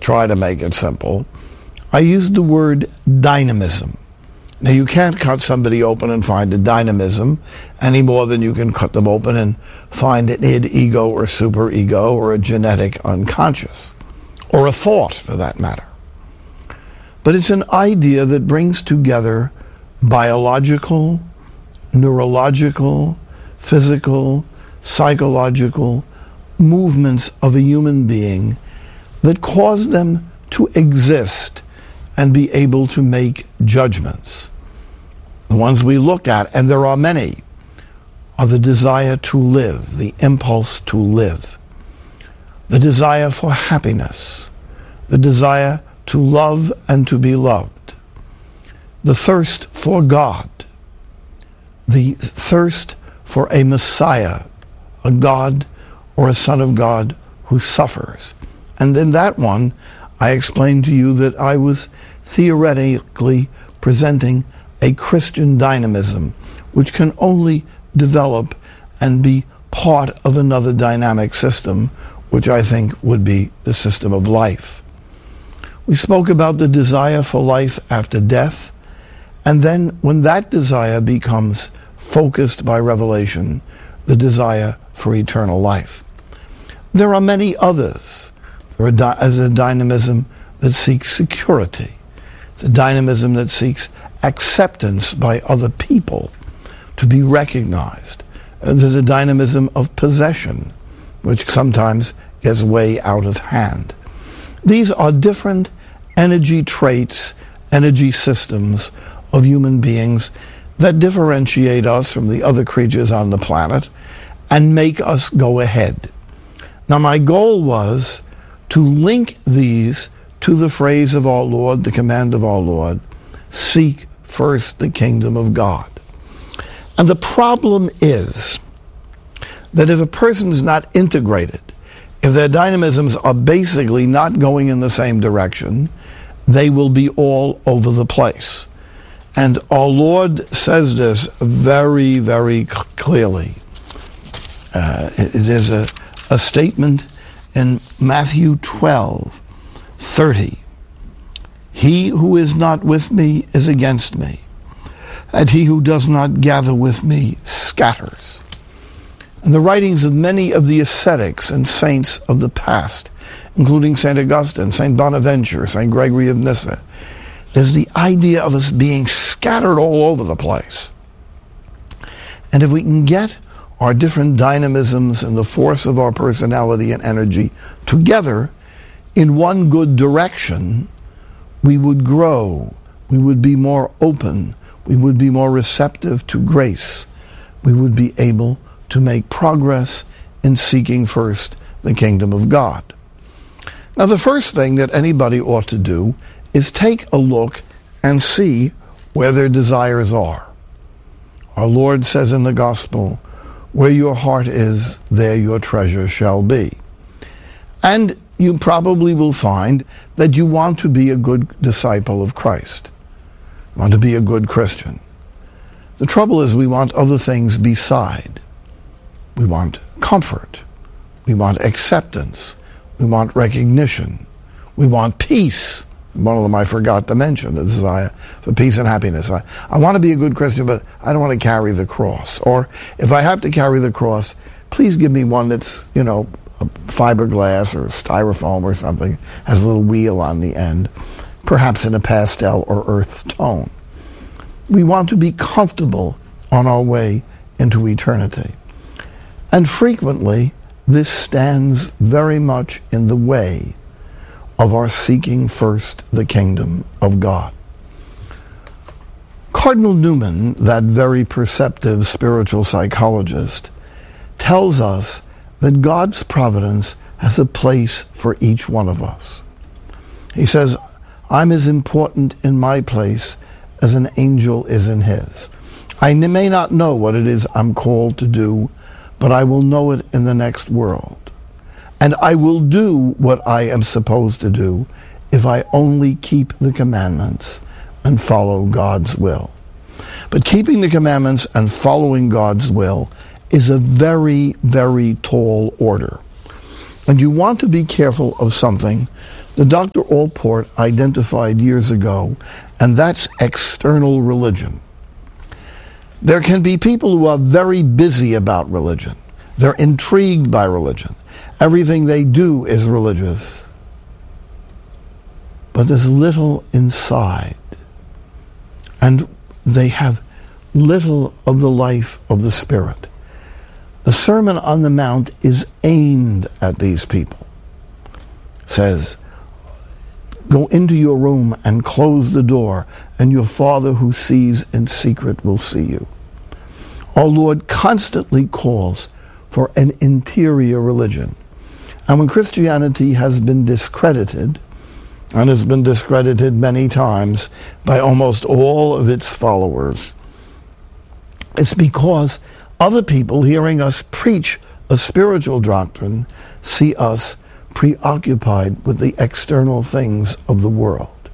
try to make it simple, I used the word dynamism. Now, you can't cut somebody open and find a dynamism any more than you can cut them open and find an id, ego, or superego, or a genetic unconscious, or a thought for that matter. But it's an idea that brings together biological, neurological, physical, psychological movements of a human being that cause them to exist and be able to make judgments. The ones we look at, and there are many, are the desire to live, the impulse to live, the desire for happiness, the desire to love and to be loved, the thirst for God, the thirst for a Messiah, a God or a Son of God who suffers. And in that one, I explained to you that I was theoretically presenting a Christian dynamism, which can only develop and be part of another dynamic system, which I think would be the system of life. We spoke about the desire for life after death, and then when that desire becomes focused by revelation, the desire for eternal life. There are many others. There is a dynamism that seeks security. It's a dynamism that seeks acceptance by other people, to be recognized. And there's a dynamism of possession, which sometimes gets way out of hand. These are different energy traits, energy systems of human beings that differentiate us from the other creatures on the planet and make us go ahead. Now, my goal was to link these to the phrase of our Lord, the command of our Lord, seek first the kingdom of God. And the problem is that if a person's not integrated, if their dynamisms are basically not going in the same direction, they will be all over the place. And our Lord says this very, very clearly. There's a statement in Matthew 12:30. He who is not with me is against me, and he who does not gather with me scatters. In the writings of many of the ascetics and saints of the past, including St. Augustine, St. Bonaventure, St. Gregory of Nyssa, there's the idea of us being scattered all over the place. And if we can get our different dynamisms and the force of our personality and energy together in one good direction, we would grow, we would be more open, we would be more receptive to grace, we would be able to make progress in seeking first the kingdom of God. Now, the first thing that anybody ought to do is take a look and see where their desires are. Our Lord says in the gospel, where your heart is, there your treasure shall be. And you probably will find that you want to be a good disciple of Christ, want to be a good Christian. The trouble is we want other things beside. We want comfort. We want acceptance. We want recognition. We want peace. One of them I forgot to mention, the desire for peace and happiness. I want to be a good Christian, but I don't want to carry the cross. Or if I have to carry the cross, please give me one that's, a fiberglass or styrofoam or something, has a little wheel on the end, perhaps in a pastel or earth tone. We want to be comfortable on our way into eternity. And frequently, this stands very much in the way of our seeking first the kingdom of God. Cardinal Newman, that very perceptive spiritual psychologist, tells us that God's providence has a place for each one of us. He says, I'm as important in my place as an angel is in his. I may not know what it is I'm called to do, but I will know it in the next world. And I will do what I am supposed to do if I only keep the commandments and follow God's will. But keeping the commandments and following God's will is a very, very tall order. And you want to be careful of something that Dr. Allport identified years ago, and that's external religion. There can be people who are very busy about religion. They're intrigued by religion. Everything they do is religious. But there's little inside. And they have little of the life of the Spirit. The Sermon on the Mount is aimed at these people. It says, go into your room and close the door, and your Father who sees in secret will see you. Our Lord constantly calls for an interior religion. And when Christianity has been discredited, and has been discredited many times by almost all of its followers, it's because other people hearing us preach a spiritual doctrine see us preoccupied with the external things of the world.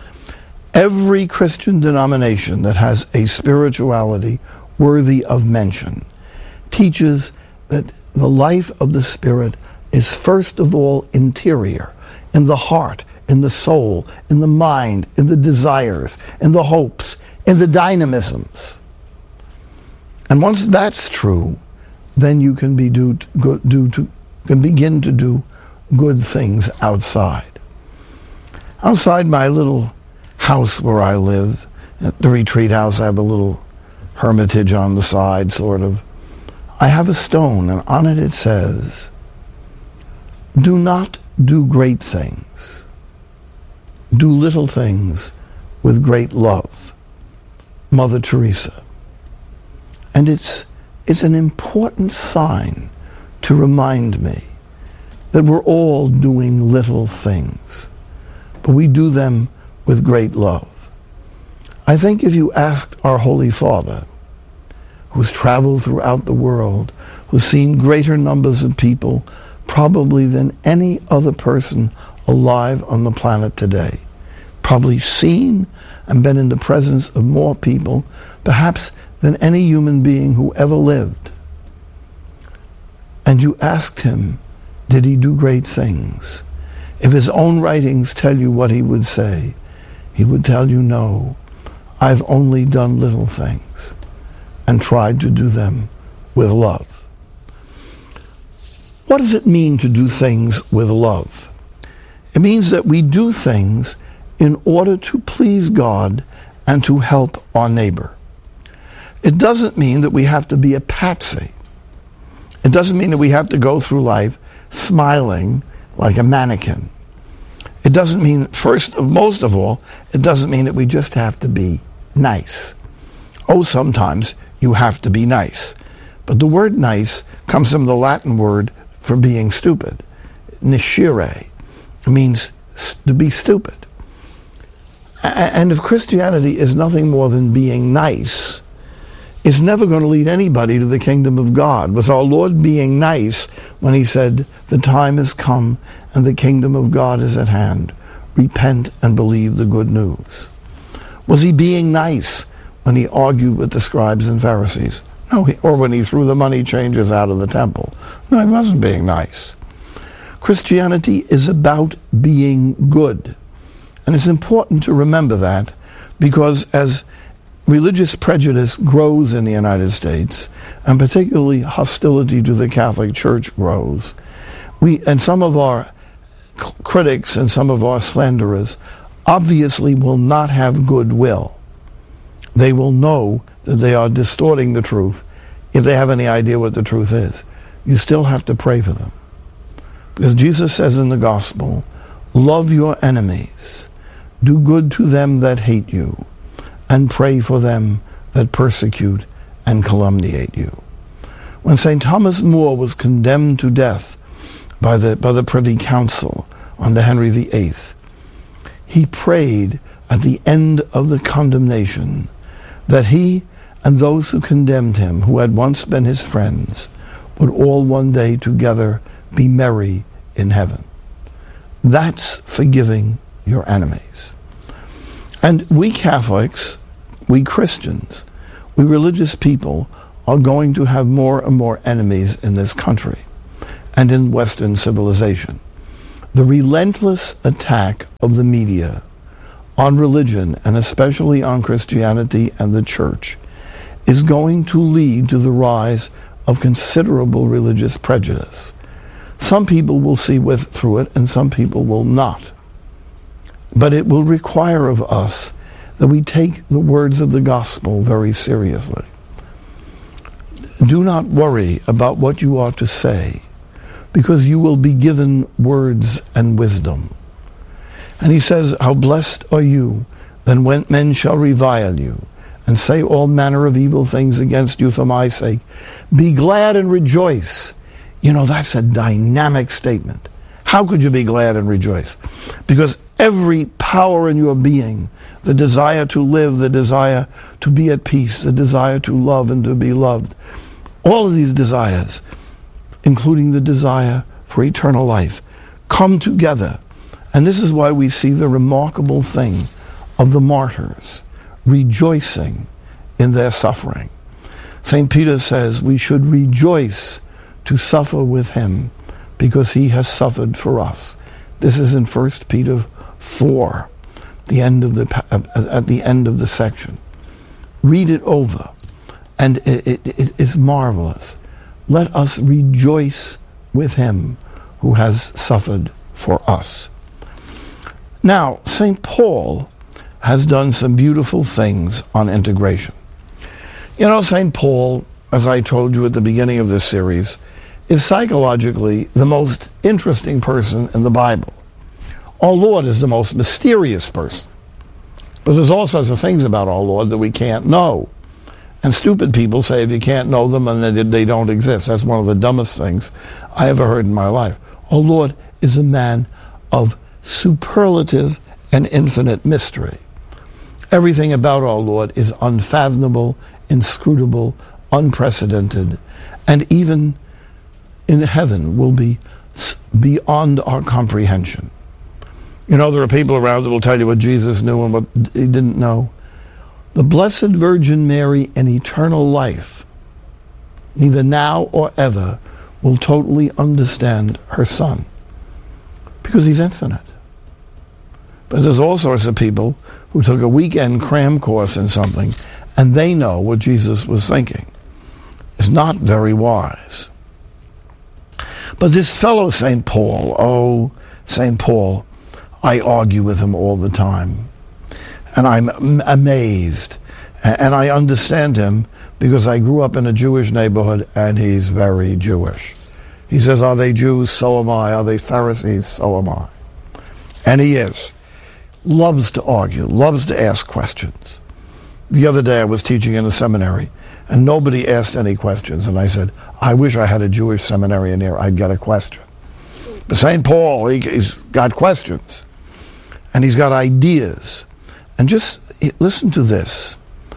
Every Christian denomination that has a spirituality worthy of mention teaches that the life of the Spirit is first of all interior, in the heart, in the soul, in the mind, in the desires, in the hopes, in the dynamisms. And once that's true, then you can begin to do good things outside. Outside my little house where I live, at the retreat house, I have a little hermitage on the side, sort of. I have a stone, and on it says, do not do great things. Do little things with great love. Mother Teresa. And it's an important sign to remind me that we're all doing little things, but we do them with great love. I think if you asked our Holy Father, who's traveled throughout the world, who's seen greater numbers of people probably than any other person alive on the planet today, probably seen and been in the presence of more people, perhaps than any human being who ever lived, and you asked him, did he do great things? If his own writings tell you what he would say, he would tell you, no, I've only done little things and tried to do them with love. What does it mean to do things with love? It means that we do things in order to please God and to help our neighbor. It doesn't mean that we have to be a patsy. It doesn't mean that we have to go through life smiling like a mannequin. It doesn't mean, most of all, it doesn't mean that we just have to be nice. Oh, sometimes you have to be nice. But the word nice comes from the Latin word for being stupid. Niscere. It means to be stupid. And if Christianity is nothing more than being nice, it's never going to lead anybody to the kingdom of God. Was our Lord being nice when he said, the time has come and the kingdom of God is at hand? Repent and believe the good news. Was he being nice when he argued with the scribes and Pharisees? No, or when he threw the money changers out of the temple. No, he wasn't being nice. Christianity is about being good. And it's important to remember that, because as religious prejudice grows in the United States, and particularly hostility to the Catholic Church grows, and some of our critics and some of our slanderers obviously will not have goodwill. They will know that they are distorting the truth if they have any idea what the truth is. You still have to pray for them. Because Jesus says in the gospel, love your enemies, do good to them that hate you, and pray for them that persecute and calumniate you. When St. Thomas More was condemned to death by the Privy Council under Henry VIII, he prayed at the end of the condemnation that he and those who condemned him, who had once been his friends, would all one day together be merry in heaven. That's forgiving your enemies. And we Catholics, we Christians, we religious people are going to have more and more enemies in this country and in Western civilization. The relentless attack of the media on religion, and especially on Christianity and the church, is going to lead to the rise of considerable religious prejudice. Some people will see through it, and some people will not. But it will require of us that we take the words of the gospel very seriously. Do not worry about what you ought to say, because you will be given words and wisdom. And he says, how blessed are you then when men shall revile you and say all manner of evil things against you for my sake. Be glad and rejoice. You know, that's a dynamic statement. How could you be glad and rejoice? Because every power in your being, the desire to live, the desire to be at peace, the desire to love and to be loved, all of these desires, including the desire for eternal life, come together. And this is why we see the remarkable thing of the martyrs rejoicing in their suffering. St. Peter says we should rejoice to suffer with him because he has suffered for us. This is in 1 Peter 4, at the end of the section. Read it over, and it is marvelous. Let us rejoice with him who has suffered for us. Now, St. Paul has done some beautiful things on integration. You know, St. Paul, as I told you at the beginning of this series, is psychologically the most interesting person in the Bible. Our Lord is the most mysterious person. But there's all sorts of things about our Lord that we can't know. And stupid people say if you can't know them, and they don't exist. That's one of the dumbest things I ever heard in my life. Our Lord is a man of superlative and infinite mystery. Everything about our Lord is unfathomable, inscrutable, unprecedented, and even in heaven will be beyond our comprehension. You know, there are people around that will tell you what Jesus knew and what he didn't know. The Blessed Virgin Mary in eternal life, neither now or ever, will totally understand her Son, because he's infinite. But there's all sorts of people who took a weekend cram course in something, and they know what Jesus was thinking. It's not very wise. But this fellow St. Paul, St. Paul, I argue with him all the time. And I'm amazed. And I understand him because I grew up in a Jewish neighborhood, and he's very Jewish. He says, are they Jews? So am I. Are they Pharisees? So am I. And he is. Loves to argue, loves to ask questions. The other day I was teaching in a seminary, and nobody asked any questions. And I said, I wish I had a Jewish seminarian here. I'd get a question. But St. Paul, he's got questions. And he's got ideas. And just listen to this.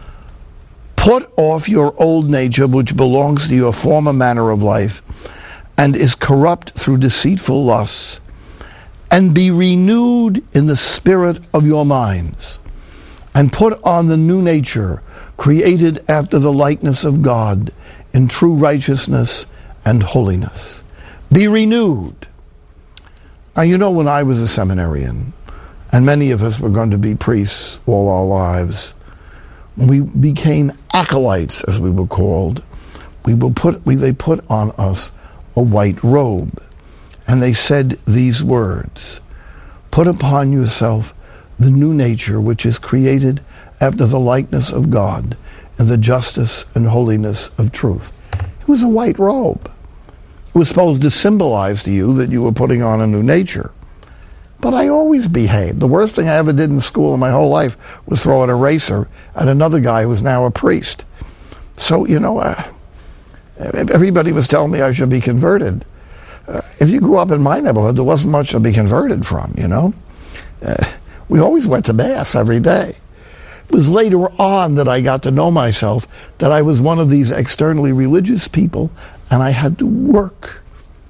Put off your old nature, which belongs to your former manner of life, and is corrupt through deceitful lusts, and be renewed in the spirit of your minds, and put on the new nature, created after the likeness of God, in true righteousness and holiness. Be renewed. Now, you know, when I was a seminarian, and many of us were going to be priests all our lives, when we became acolytes, as we were called, they put on us a white robe. And they said these words, put upon yourself the new nature which is created after the likeness of God in the justice and holiness of truth. It was a white robe. It was supposed to symbolize to you that you were putting on a new nature. But I always behaved. The worst thing I ever did in school in my whole life was throw an eraser at another guy who was now a priest. So, you know, everybody was telling me I should be converted. If you grew up in my neighborhood, there wasn't much to be converted from, you know. We always went to Mass every day. It was later on that I got to know myself, that I was one of these externally religious people, and I had to work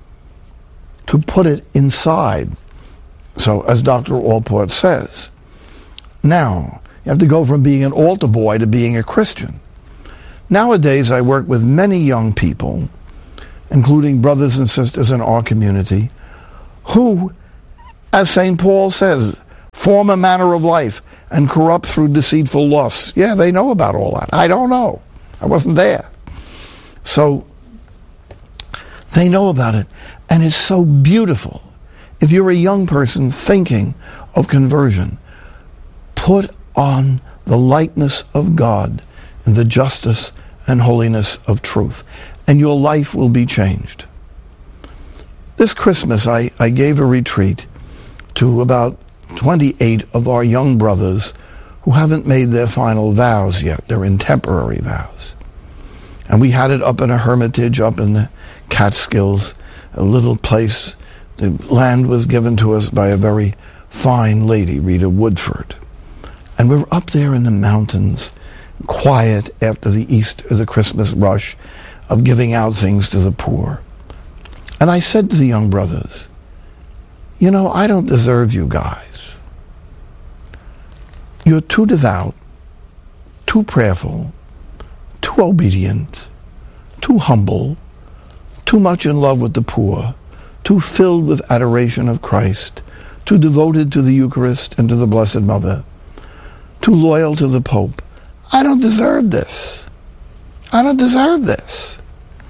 to put it inside. So, as Dr. Allport says, now, you have to go from being an altar boy to being a Christian. Nowadays, I work with many young people, including brothers and sisters in our community, who As St. Paul says, former manner of life and corrupt through deceitful lusts. Yeah, they know about all that. I don't know. I wasn't there. So they know about it, and it's so beautiful. If you're a young person thinking of conversion, put on the likeness of God and the justice and holiness of truth, and your life will be changed. This Christmas, I gave a retreat to about 28 of our young brothers who haven't made their final vows yet. They're in temporary vows. And we had it up in a hermitage up in the Catskills, a little place. The land was given to us by a very fine lady, Rita Woodford. And we were up there in the mountains, quiet after the Christmas rush of giving out things to the poor. And I said to the young brothers, you know, I don't deserve you guys. You're too devout, too prayerful, too obedient, too humble, too much in love with the poor, too filled with adoration of Christ, too devoted to the Eucharist and to the Blessed Mother, too loyal to the Pope. I don't deserve this. I don't deserve this.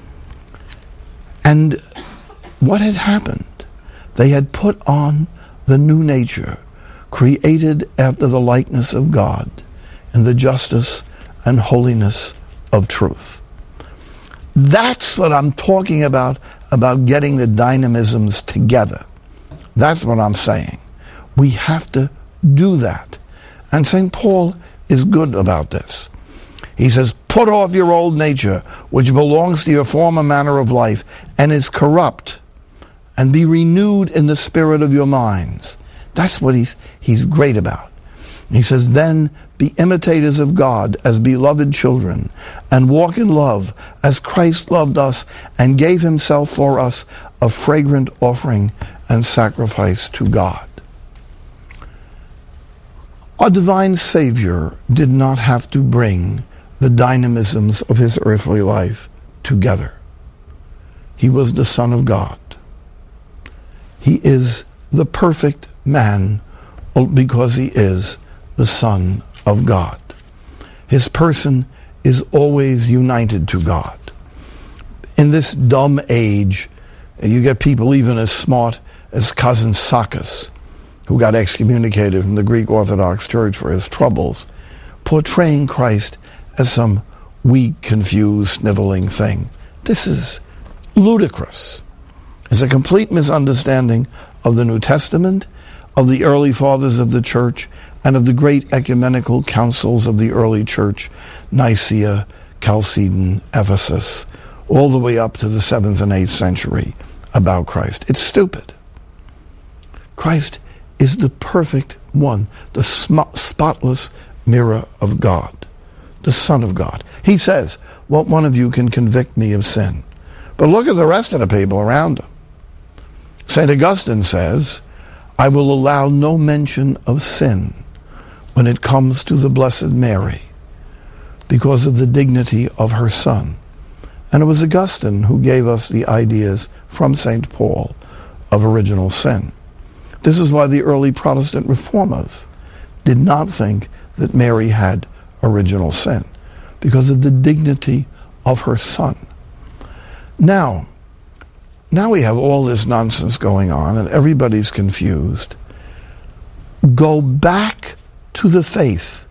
And what had happened? They had put on the new nature, created after the likeness of God in the justice and holiness of truth. That's what I'm talking about getting the dynamisms together. That's what I'm saying. We have to do that. And St. Paul is good about this. He says, put off your old nature, which belongs to your former manner of life and is corrupt, and be renewed in the spirit of your minds. That's what he's great about. He says, then be imitators of God as beloved children, and walk in love as Christ loved us and gave himself for us a fragrant offering and sacrifice to God. Our divine Savior did not have to bring the dynamisms of his earthly life together. He was the Son of God. He is the perfect man because he is the Son of God. His person is always united to God. In this dumb age, you get people even as smart as Cousin Sakis, who got excommunicated from the Greek Orthodox Church for his troubles, portraying Christ as some weak, confused, sniveling thing. This is ludicrous. It's a complete misunderstanding of the New Testament, of the early fathers of the church, and of the great ecumenical councils of the early church, Nicaea, Chalcedon, Ephesus, all the way up to the 7th and 8th century about Christ. It's stupid. Christ is the perfect one, the spotless mirror of God, the Son of God. He says, what one of you can convict me of sin? But look at the rest of the people around him. St. Augustine says, I will allow no mention of sin when it comes to the Blessed Mary because of the dignity of her Son. And it was Augustine who gave us the ideas from St. Paul of original sin. This is why the early Protestant reformers did not think that Mary had original sin, because of the dignity of her Son. Now we have all this nonsense going on, and everybody's confused. Go back to the faith.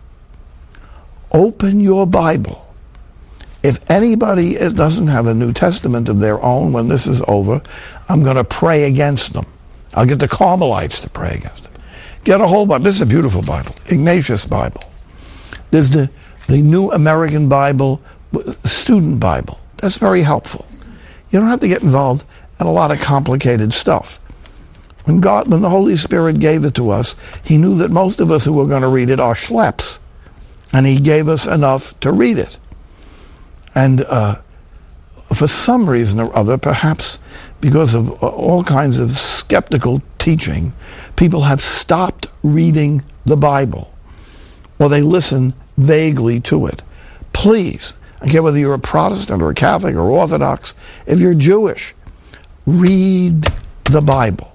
Open your Bible. If anybody doesn't have a New Testament of their own when this is over, I'm going to pray against them. I'll get the Carmelites to pray against them. Get a whole Bible. This is a beautiful Bible, Ignatius Bible. There's the New American Bible, Student Bible. That's very helpful. You don't have to get involved in a lot of complicated stuff. When the Holy Spirit gave it to us, he knew that most of us who were going to read it are schleps, and he gave us enough to read it. And for some reason or other, perhaps because of all kinds of skeptical teaching, people have stopped reading the Bible, or they listen vaguely to it. Please, I don't care whether you're a Protestant or a Catholic or Orthodox, if you're Jewish, read the Bible.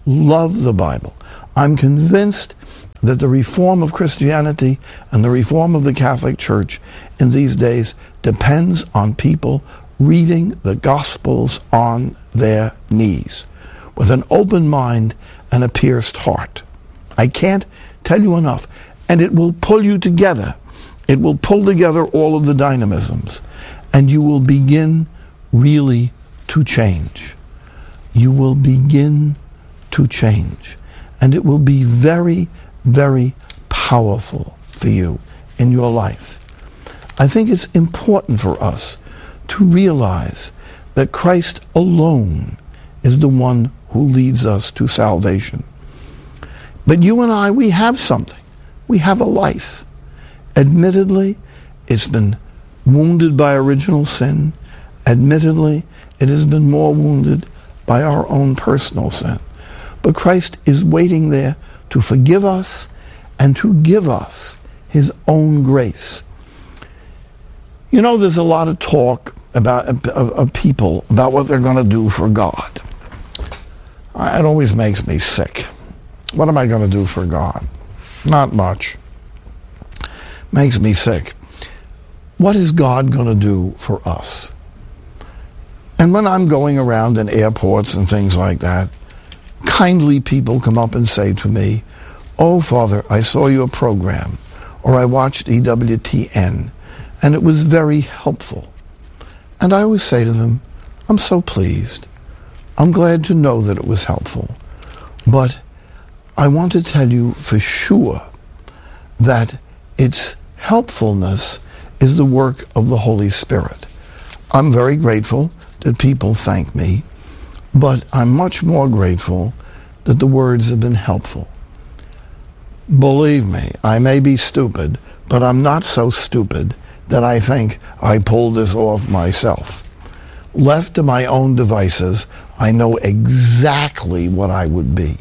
love the Bible. I'm convinced that the reform of Christianity and the reform of the Catholic Church in these days depends on people reading the Gospels on their knees with an open mind and a pierced heart. I can't tell you enough. And it will pull you together. It will pull together all of the dynamisms. And you will begin really to change. You will begin to change. And it will be very, very powerful for you in your life. I think it's important for us to realize that Christ alone is the one who leads us to salvation. But you and I, we have something. We have a life. Admittedly, it's been wounded by original sin. Admittedly, it has been more wounded by our own personal sin. But Christ is waiting there to forgive us and to give us his own grace. You know, there's a lot of talk about of people about what they're going to do for God. It always makes me sick. What am I going to do for God? Not much. Makes me sick. What is God going to do for us? And when I'm going around in airports and things like that, kindly people come up and say to me, "Oh, Father, I saw your program," or "I watched EWTN, and it was very helpful." And I always say to them, "I'm so pleased. I'm glad to know that it was helpful. But I want to tell you for sure that its helpfulness is the work of the Holy Spirit." I'm very grateful that people thank me, but I'm much more grateful that the words have been helpful. Believe me, I may be stupid, but I'm not so stupid that I think I pulled this off myself. Left to my own devices, I know exactly what I would be.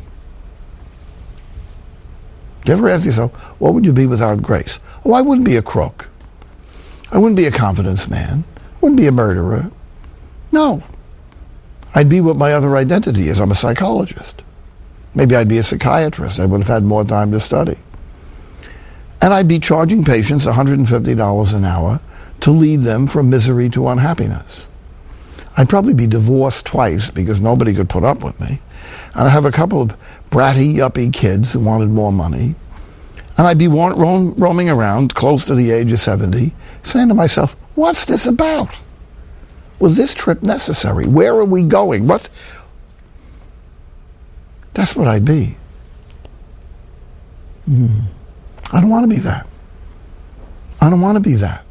Do you ever ask yourself, what would you be without grace? Oh, I wouldn't be a crook. I wouldn't be a confidence man. I wouldn't be a murderer. No. I'd be what my other identity is. I'm a psychologist. Maybe I'd be a psychiatrist. I would have had more time to study. And I'd be charging patients $150 an hour to lead them from misery to unhappiness. I'd probably be divorced twice because nobody could put up with me. And I'd have a couple of bratty, yuppie kids who wanted more money. And I'd be roaming around close to the age of 70, saying to myself, what's this about? Was this trip necessary? Where are we going? What? That's what I'd be. I don't want to be that. I don't want to be that.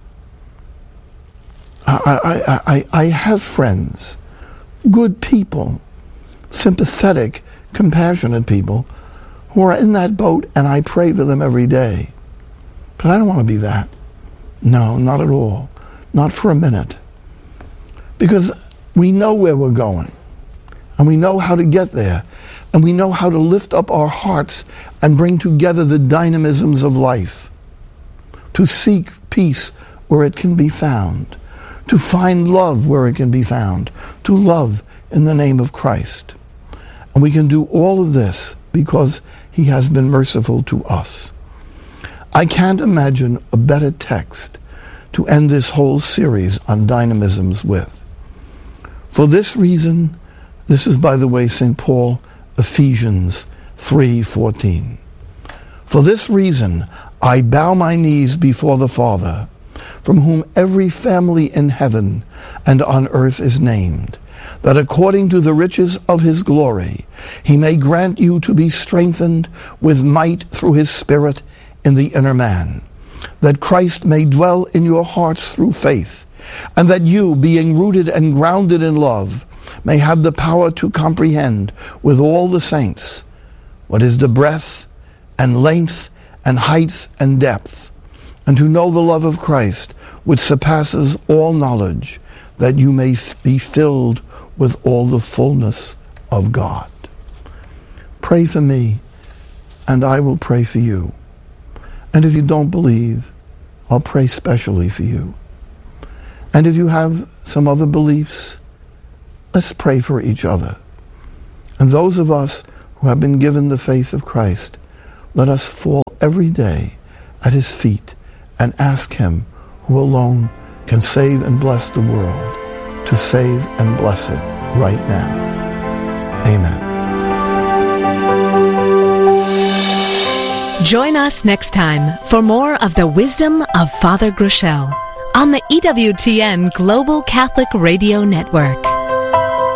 I have friends, good people, sympathetic, compassionate people who are in that boat, and I pray for them every day. But I don't want to be that. No, not at all. Not for a minute. Because we know where we're going, and we know how to get there, and we know how to lift up our hearts and bring together the dynamisms of life, to seek peace where it can be found, to find love where it can be found, to love in the name of Christ. And we can do all of this because he has been merciful to us. I can't imagine a better text to end this whole series on dynamisms with. For this reason, this is, by the way, St. Paul, Ephesians 3:14. For this reason, I bow my knees before the Father, from whom every family in heaven and on earth is named, that according to the riches of his glory, he may grant you to be strengthened with might through his Spirit in the inner man, that Christ may dwell in your hearts through faith, and that you, being rooted and grounded in love, may have the power to comprehend with all the saints what is the breadth and length and height and depth, and to know the love of Christ, which surpasses all knowledge, that you may be filled with all the fullness of God. Pray for me, and I will pray for you. And if you don't believe, I'll pray specially for you. And if you have some other beliefs, let's pray for each other. And those of us who have been given the faith of Christ, let us fall every day at his feet and ask him, who alone can save and bless the world, to save and bless it right now. Amen. Join us next time for more of the wisdom of Father Groeschel on the EWTN Global Catholic Radio Network.